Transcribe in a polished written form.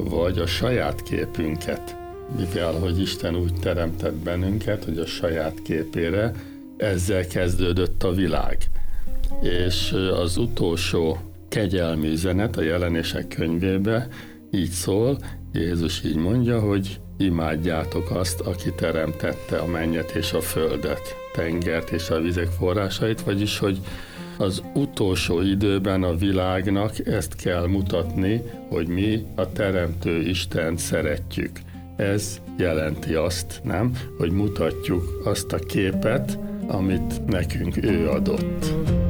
vagy a saját képünket. Mivel, hogy Isten úgy teremtett bennünket, hogy a saját képére, ezzel kezdődött a világ. És az utolsó kegyelmi üzenet a Jelenések könyvébe így szól, Jézus így mondja, hogy imádjátok azt, aki teremtette a mennyet és a földet, tengert és a vizek forrásait, vagyis, hogy az utolsó időben a világnak ezt kell mutatni, hogy mi a Teremtő Istent szeretjük. Ez jelenti azt, nem, hogy mutatjuk azt a képet, amit nekünk ő adott.